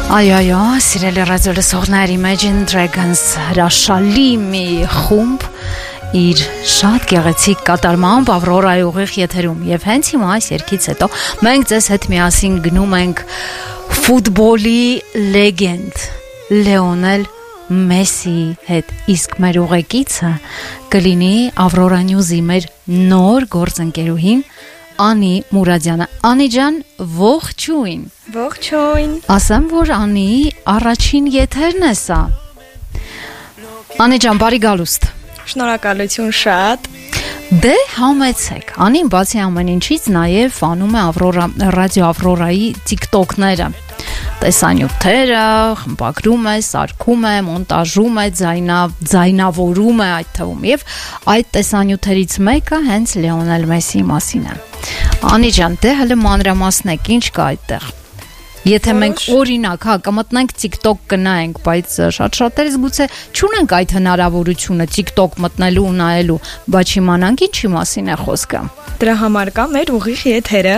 Այո, սիրելի ռադիո լսողներ, Imagine Dragons հրաշալի մի խումբ իր շատ գեղեցիկ կատարմամբ Ավրորայի ուղիղ եթերում եւ հենց հիմա այս երգից հետո մենք ձեզ հետ միասին գնում ենք ֆուտբոլի լեգենդ Լեոնել Մեսսիի հետ, իսկ մեր ուղեկիցը կլինի Ավրորա Նյուզի մեր նոր գործընկերուհին Անի Մուրադյանը։ Անի ջան, ողջույն։ Ողջույն։ Ասեմ, որ Անի առաջին եթերն է սա։ Անի ջան, բարի գալուստ։ Շնորհակալություն շատ։ Դե համեցեք։ Անին բացի ամեն ինչից նաև անում է ռադիո Ավրորայի TikTok-ները։ Տեսանյութերը, խմբագրում է, սարքում է, մոնտաժում է, ձայնավորում է այդ թվում եւ այդ տեսանյութերից մեկը հենց Լեոնել Մեսսիի մասին է։ Անի ջան, դե հələ մանրամասնեք, ինչ կա այդտեղ։ Եթե մենք օրինակ, կմտնենք TikTok կնայենք, բայց շատ-շատերս գուցե չունենք այդ հնարավորությունը TikTok մտնելու ու նայելու, բայց իմանանք ինչի մասին է խոսքը։ Դրա համար կա մեր ուղիղ եթերը։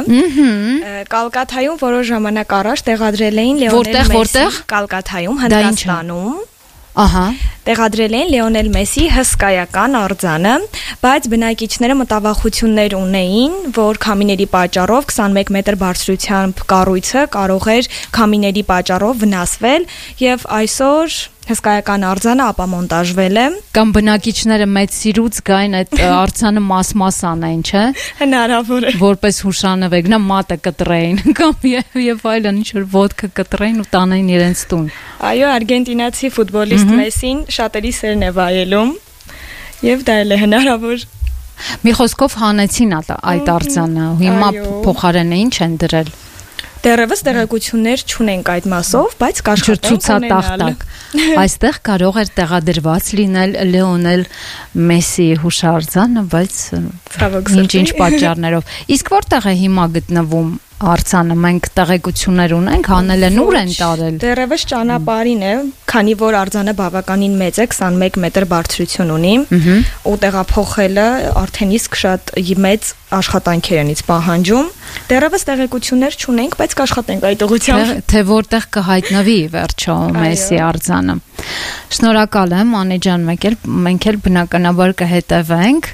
Կալկաթայում որոշ ժամանակ առաջ տեղադրել էին Լեոնել Մեսսի Կալկաթայում, Հնդկաստանում։ Ահա, տեղադրել են Լեոնել Մեսսի հսկայական արձանը, բայց բնակիչները մտավախություններ ունեին, որ քամիների պատճառով 21 մետր բարձրությամբ կառույցը կարող էր քամիների պատճառով վնասվել եւ այսօր հսկայական արձանը ապամոնտաժվել է։ Կամ բնակիչները մեծ սիրուց գային այդ արձանը մաս-մաս անեն, չէ՞։ Հնարավոր է։ Որպես հուշանվեր, նա մատը կտրեին, կամ եւ այլն ինչ որ ոդկը կտրեին ու տանեին իրենց տուն։ Այո, արգենտինացի ֆուտբոլիստ Մեսսին շատերի սերն է վայելում եւ դա էլ է հնարավոր։ Մի խոսքով հանեցին այդ արձանը, հիմա փոխարենը ինչ են դրել։ Դեռևս տեղեկություններ չունենք այդ մասով, բայց կաշխատենք ունենալ։ Այստեղ կարող էր տեղադրված լինել Լեոնել Մեսսիի հուշարձանը, բայց ինչ պատճառներով։ Իսկ որտեղ է հիմա գտնվում արձանը, մենք տեղեկություններ ունենք, հանել են ուր են տարել։ Դեռևս ճանապարհին է, քանի որ արձանը բավականին մեծ է, 21 մետր բարձրություն ունի, ու տեղափոխելը արդեն իսկ շատ մեծ աշխատանքեր են պահանջում։ Դեռևս տեղեկություններ չունենք, բայց կաշխատենք այդ ուղղությամբ։ Թե որտեղ կհայտնվի վերջո Մեսսի արձանը։ Շնորհակալ եմ, Անի ջան, մենք էլ բնականաբար կհետևենք։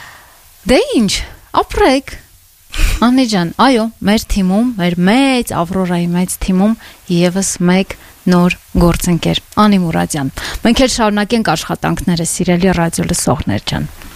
Դե ինչ, ապրեք։ Անի ջան, այո, մեր թիմում, մեր մեծ Ավրորայի մեծ թիմում եւս մեկ նոր գործընկեր, Անի Մուրադյան։ Մենք էլ շարունակենք աշխատանքները, սիրելի ռադիո լսողներ ջան։